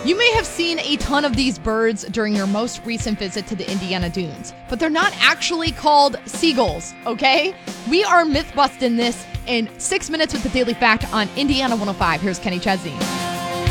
You may have seen a ton of these birds during your most recent visit to the Indiana Dunes, but they're not actually called seagulls, okay? We are myth busting this in 6 minutes with the Daily Fact on Indiana 105. Here's Kenny Chesney.